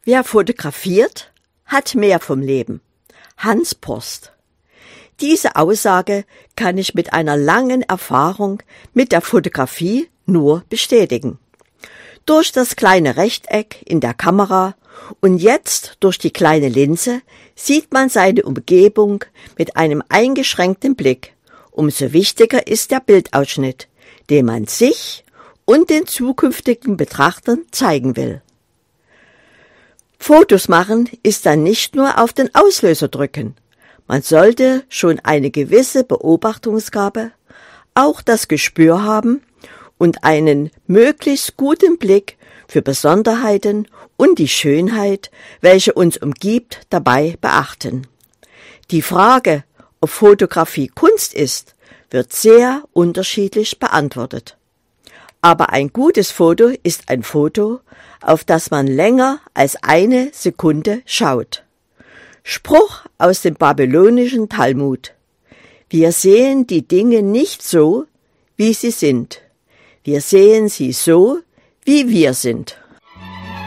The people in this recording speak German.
Wer fotografiert, hat mehr vom Leben. Hans Porst. Diese Aussage kann ich mit einer langen Erfahrung mit der Fotografie nur bestätigen. Durch das kleine Rechteck in der Kamera und jetzt durch die kleine Linse sieht man seine Umgebung mit einem eingeschränkten Blick. Umso wichtiger ist der Bildausschnitt, den man sich und den zukünftigen Betrachtern zeigen will. Fotos machen ist dann nicht nur auf den Auslöser drücken. Man sollte schon eine gewisse Beobachtungsgabe, auch das Gespür haben und einen möglichst guten Blick für Besonderheiten und die Schönheit, welche uns umgibt, dabei beachten. Die Frage, ob Fotografie Kunst ist, wird sehr unterschiedlich beantwortet. Aber ein gutes Foto ist ein Foto, auf das man länger als eine Sekunde schaut. Spruch aus dem babylonischen Talmud: Wir sehen die Dinge nicht so, wie sie sind. Wir sehen sie so, wie wir sind.